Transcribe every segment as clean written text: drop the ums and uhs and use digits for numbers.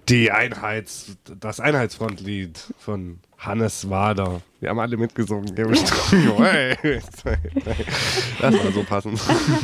Das Einheitsfrontlied von Hannes Wader. Wir haben alle mitgesungen. Das war so passend.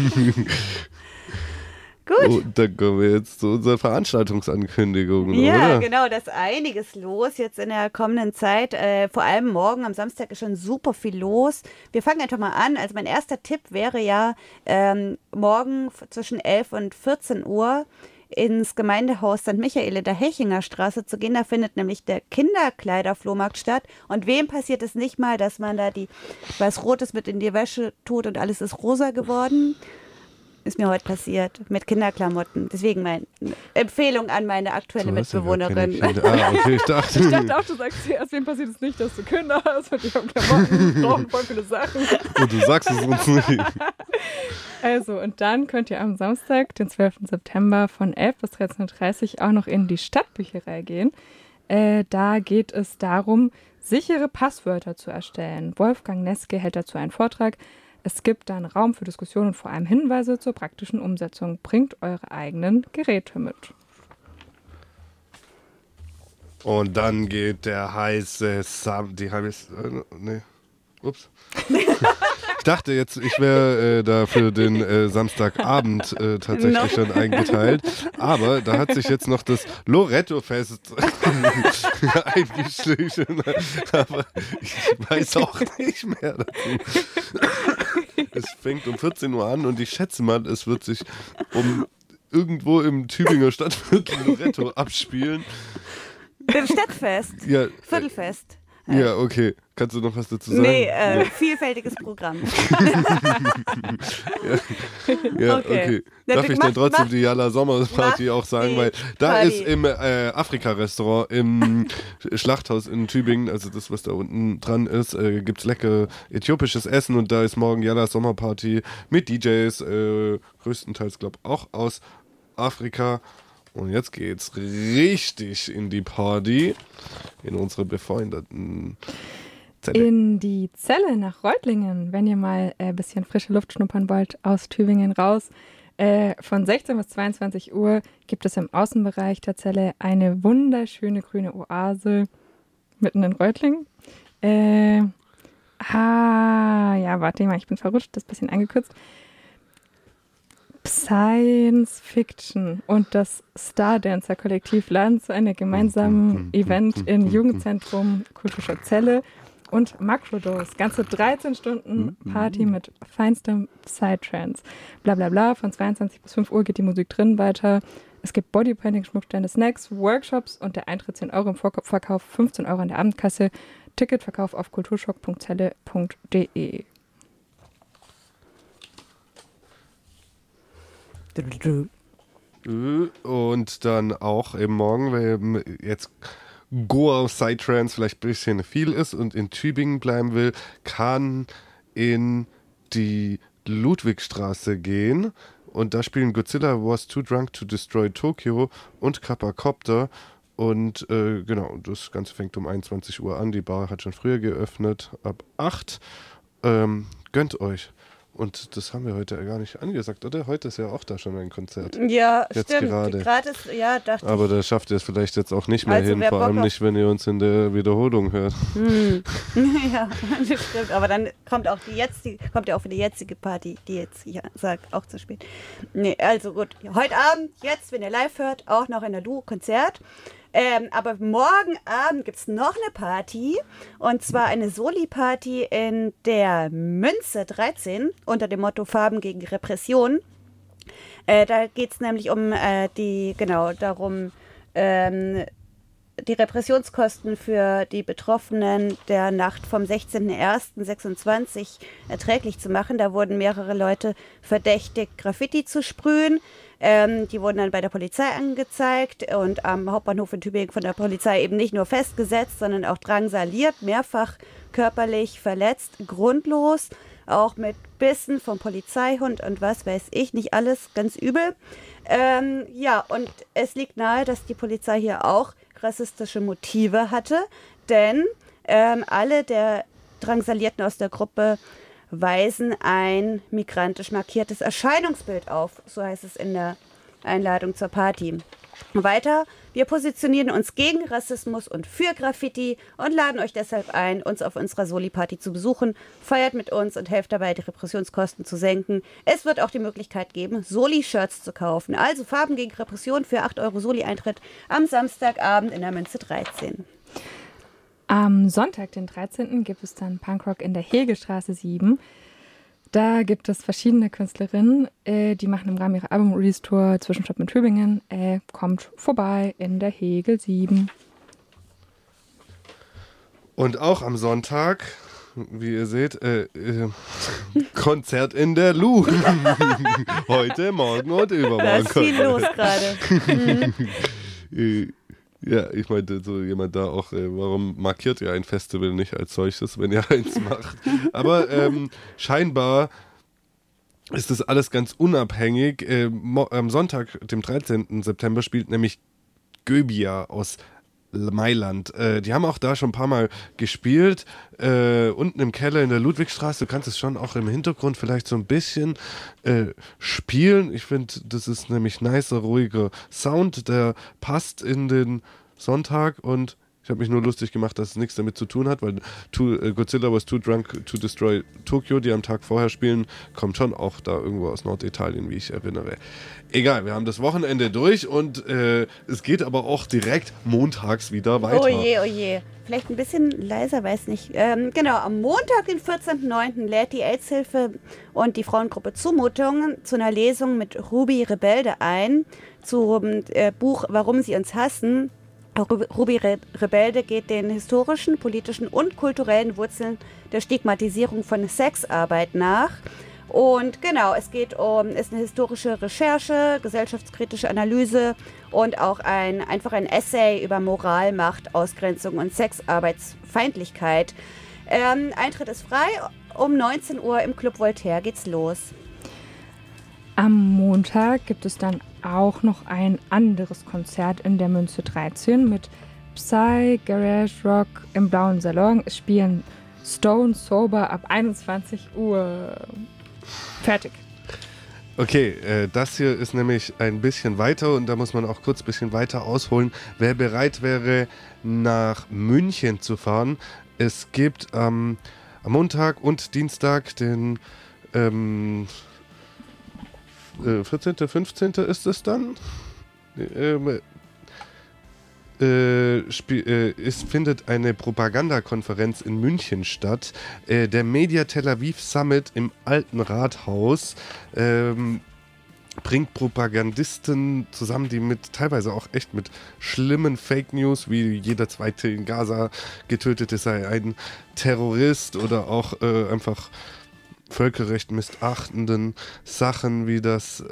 Gut. Und dann kommen wir jetzt zu unserer Veranstaltungsankündigung, Ja, oder? genau, da ist einiges los jetzt in der kommenden Zeit. Vor allem morgen am Samstag ist schon super viel los. Wir fangen einfach mal an. Also mein erster Tipp wäre ja, morgen zwischen 11 und 14 Uhr ins Gemeindehaus St. Michael in der Hechinger Straße zu gehen. Da findet nämlich der Kinderkleiderflohmarkt statt. Und wem passiert es nicht mal, dass man da was Rotes mit in die Wäsche tut und alles ist rosa geworden? Ist mir heute passiert mit Kinderklamotten. Deswegen meine Empfehlung an meine aktuelle Mitbewohnerin. Okay, ich dachte auch, du sagst zuerst, wem passiert es nicht, dass du Kinder hast und die haben Klamotten, brauchen voll viele Sachen. Und du sagst es uns nicht. Also, und dann könnt ihr am Samstag, den 12. September von 11 bis 13.30 Uhr auch noch in die Stadtbücherei gehen. Da geht es darum, sichere Passwörter zu erstellen. Wolfgang Neske hält dazu einen Vortrag. Es gibt dann Raum für Diskussionen und vor allem Hinweise zur praktischen Umsetzung. Bringt eure eigenen Geräte mit. Und dann geht der heiße Ich dachte jetzt, ich wäre da für den Samstagabend tatsächlich schon eingeteilt. Aber da hat sich jetzt noch das Loretto-Fest eingeschlichen. Aber ich weiß auch nicht mehr dazu. Es fängt um 14 Uhr an und ich schätze mal, es wird sich irgendwo im Tübinger Stadtviertel Loretto abspielen. Im Stadtfest. Ja, Viertelfest. Ja, okay. Kannst du noch was dazu sagen? Nee, vielfältiges Programm. Ja, okay. Darf ich dann trotzdem die Jalla Sommerparty auch sagen? Weil da ist im Afrika-Restaurant im Schlachthaus in Tübingen, also das, was da unten dran ist, gibt es lecker äthiopisches Essen und da ist morgen Jalla Sommerparty mit DJs, größtenteils, glaube ich, auch aus Afrika. Und jetzt geht's richtig in die Party, in unsere befreundeten Zelle. In die Zelle nach Reutlingen, wenn ihr mal ein bisschen frische Luft schnuppern wollt, aus Tübingen raus. Von 16 bis 22 Uhr gibt es im Außenbereich der Zelle eine wunderschöne grüne Oase mitten in Reutlingen. Warte mal, ich bin verrutscht, das ist ein bisschen angekürzt. Science Fiction und das Stardancer-Kollektiv laden zu einem gemeinsamen Event im Jugendzentrum Kulturschock Zelle und Makrodose. Ganze 13 Stunden Party mit feinstem Psytrance. Blablabla, von 22 bis 5 Uhr geht die Musik drin weiter. Es gibt Bodypainting, Schmuckstände, Snacks, Workshops und der Eintritt 10 Euro im Vorverkauf, 15 Euro an der Abendkasse. Ticketverkauf auf kulturschock.zelle.de. Und dann auch eben morgen, weil jetzt Goa Psytrance vielleicht ein bisschen viel ist und in Tübingen bleiben will, kann in die Ludwigstraße gehen. Und da spielen Godzilla Was Too Drunk to Destroy Tokyo und Kappa Copter. Und genau, das Ganze fängt um 21 Uhr an. Die Bar hat schon früher geöffnet, ab 8. Gönnt euch. Und das haben wir heute gar nicht angesagt, oder? Heute ist ja auch da schon ein Konzert. Ja, jetzt stimmt. Gerade. Dachte aber da schafft ihr es vielleicht jetzt auch nicht mehr also, hin, vor allem nicht, wenn ihr uns in der Wiederholung hört. Ja, das stimmt. Aber dann kommt ja auch für die jetzige Party, die jetzt, ich sag, auch zu spät. Nee, also gut. Heute Abend, jetzt, wenn ihr live hört, auch noch in der Lu Konzert. Aber morgen Abend gibt es noch eine Party, und zwar eine Soli-Party in der Münze 13 unter dem Motto Farben gegen Repression. Da geht es nämlich darum, die Repressionskosten für die Betroffenen der Nacht vom 16.01.26 erträglich zu machen. Da wurden mehrere Leute verdächtigt, Graffiti zu sprühen. Die wurden dann bei der Polizei angezeigt und am Hauptbahnhof in Tübingen von der Polizei eben nicht nur festgesetzt, sondern auch drangsaliert, mehrfach körperlich verletzt, grundlos, auch mit Bissen vom Polizeihund und was weiß ich, nicht alles, ganz übel. Und es liegt nahe, dass die Polizei hier auch rassistische Motive hatte, denn alle der Drangsalierten aus der Gruppe weisen ein migrantisch markiertes Erscheinungsbild auf, so heißt es in der Einladung zur Party. Weiter, wir positionieren uns gegen Rassismus und für Graffiti und laden euch deshalb ein, uns auf unserer Soli-Party zu besuchen. Feiert mit uns und helft dabei, die Repressionskosten zu senken. Es wird auch die Möglichkeit geben, Soli-Shirts zu kaufen. Also Farben gegen Repression für 8 Euro Soli-Eintritt am Samstagabend in der Münze 13. Am Sonntag, den 13., gibt es dann Punkrock in der Hegelstraße 7. Da gibt es verschiedene Künstlerinnen, die machen im Rahmen ihrer Album-Release-Tour Zwischenstopp in Tübingen. Kommt vorbei in der Hegel 7. Und auch am Sonntag, wie ihr seht, Konzert in der Lu. Heute, morgen und übermorgen. Da ist viel los gerade. Ja, ich meinte so jemand da auch, warum markiert ihr ein Festival nicht als solches, wenn ihr eins macht? Aber scheinbar ist das alles ganz unabhängig. Am Sonntag, dem 13. September, spielt nämlich Göbia aus Mailand. Die haben auch da schon ein paar Mal gespielt, unten im Keller in der Ludwigstraße. Du kannst es schon auch im Hintergrund vielleicht so ein bisschen spielen. Ich finde, das ist nämlich nicer, ruhiger Sound, der passt in den Sonntag und ich habe mich nur lustig gemacht, dass es nichts damit zu tun hat, weil Godzilla was too drunk to destroy Tokyo, die am Tag vorher spielen, kommt schon auch da irgendwo aus Norditalien, wie ich erinnere. Egal, wir haben das Wochenende durch und es geht aber auch direkt montags wieder weiter. Oh je. Vielleicht ein bisschen leiser, weiß nicht. Genau, am Montag, den 14.09. lädt die AIDS-Hilfe und die Frauengruppe Zumutungen zu einer Lesung mit Ruby Rebelde ein, zum Buch Warum sie uns hassen. Ruby Rebelde geht den historischen, politischen und kulturellen Wurzeln der Stigmatisierung von Sexarbeit nach. Und genau, es ist eine historische Recherche, gesellschaftskritische Analyse und auch einfach ein Essay über Moral, Macht, Ausgrenzung und Sexarbeitsfeindlichkeit. Eintritt ist frei, um 19 Uhr im Club Voltaire geht's los. Am Montag gibt es dann auch noch ein anderes Konzert in der Münze 13 mit Psy, Garage Rock im Blauen Salon. Es spielen Stone Sober ab 21 Uhr. Fertig. Okay, das hier ist nämlich ein bisschen weiter und da muss man auch kurz ein bisschen weiter ausholen. Wer bereit wäre, nach München zu fahren, es gibt am Montag und Dienstag den 14., 15. ist es dann. Es findet eine Propagandakonferenz in München statt. Der Media Tel Aviv Summit im Alten Rathaus bringt Propagandisten zusammen, die teilweise auch echt mit schlimmen Fake News, wie jeder Zweite in Gaza Getötete sei ein Terrorist oder auch einfach Völkerrecht missachtenden Sachen, wie das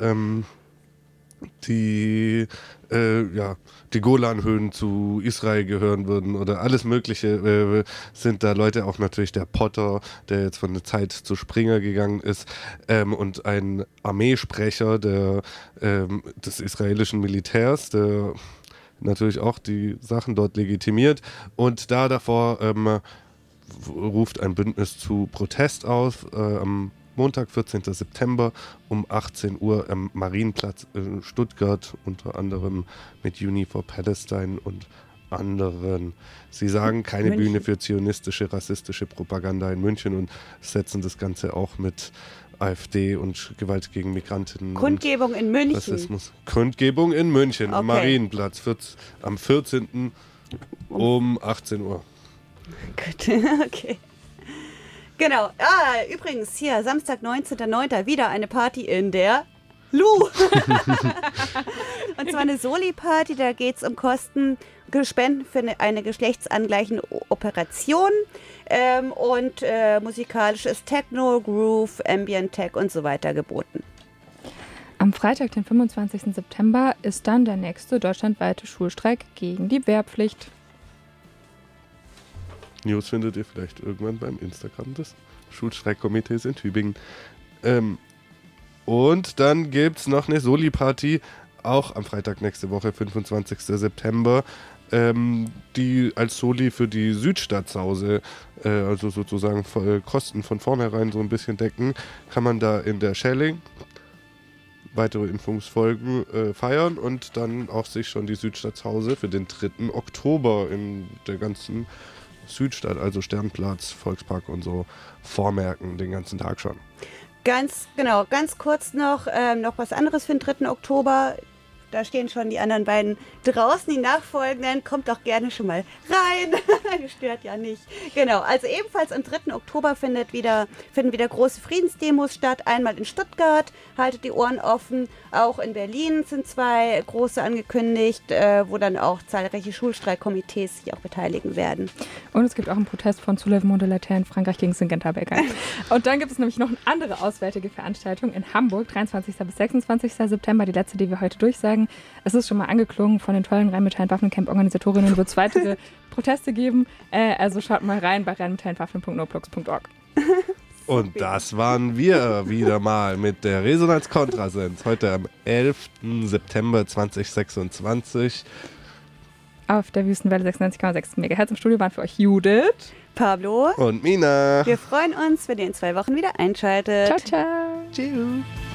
die Golanhöhen zu Israel gehören würden oder alles Mögliche, sind da Leute, auch natürlich der Potter, der jetzt von der Zeit zu Springer gegangen ist, und ein Armeesprecher des israelischen Militärs, der natürlich auch die Sachen dort legitimiert und davor ruft ein Bündnis zu Protest auf am Montag, 14. September um 18 Uhr am Marienplatz in Stuttgart, unter anderem mit Uni for Palestine und anderen. Sie sagen, keine München. Bühne für zionistische, rassistische Propaganda in München und setzen das Ganze auch mit AfD und Gewalt gegen Migrantinnen. Kundgebung in München. Rassismus. Kundgebung in München, am Okay. Marienplatz, am 14. um 18 Uhr. Gut, okay. Genau. Übrigens, hier, Samstag, 19.09. wieder eine Party in der Lu. Und zwar eine Soli-Party, da geht es um Kosten, Spenden für eine geschlechtsangleichende Operation und musikalisches Techno, Groove, Ambient Tech und so weiter geboten. Am Freitag, den 25. September, ist dann der nächste deutschlandweite Schulstreik gegen die Wehrpflicht. News findet ihr vielleicht irgendwann beim Instagram des Schulstreikkomitees in Tübingen. Und dann gibt es noch eine Soli-Party, auch am Freitag nächste Woche, 25. September, die als Soli für die Südstadtsause, also sozusagen Kosten von vornherein so ein bisschen decken, kann man da in der Schelling weitere Impfungsfolgen feiern und dann auch sich schon die Südstadt zu Hause für den 3. Oktober in der ganzen Südstadt, also Sternplatz, Volkspark und so, vormerken, den ganzen Tag schon. Ganz kurz noch was anderes für den 3. Oktober. Da stehen schon die anderen beiden draußen, die Nachfolgenden. Kommt doch gerne schon mal rein. Stört ja nicht. Genau, also ebenfalls am 3. Oktober finden wieder große Friedensdemos statt. Einmal in Stuttgart, haltet die Ohren offen. Auch in Berlin sind 2 große angekündigt, wo dann auch zahlreiche Schulstreikkomitees sich auch beteiligen werden. Und es gibt auch einen Protest von Soulèvement de la Terre in Frankreich gegen Syngenta Bergheim. Und dann gibt es nämlich noch eine andere auswärtige Veranstaltung in Hamburg, 23. bis 26. September, die letzte, die wir heute durchsagen. Es ist schon mal angeklungen, von den tollen Rheinmetall-Waffencamp-Organisatorinnen wird es weitere Proteste geben. Also schaut mal rein bei rheinmetallwaffen.noblogs.org. Und das waren wir wieder mal mit der Resonanz Kontrasens. Heute am 11. September 2026. Auf der Wüstenwelle 96,6 MHz. Im Studio waren für euch Judith, Pablo und Mina. Wir freuen uns, wenn ihr in 2 Wochen wieder einschaltet. Ciao, ciao. Tschüss.